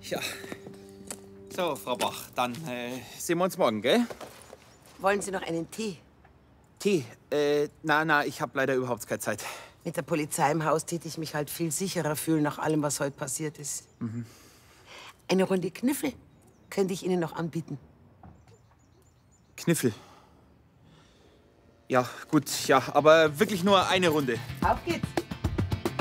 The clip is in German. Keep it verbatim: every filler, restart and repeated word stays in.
Ja. So, Frau Bach, dann äh, sehen wir uns morgen, gell? Wollen Sie noch einen Tee? Tee? Äh, na, na, ich habe leider überhaupt keine Zeit. Mit der Polizei im Haus täte ich mich halt viel sicherer fühlen nach allem, was heute passiert ist. Mhm. Eine Runde Kniffel könnte ich Ihnen noch anbieten. Kniffel? Ja, gut, ja, aber wirklich nur eine Runde. Auf geht's.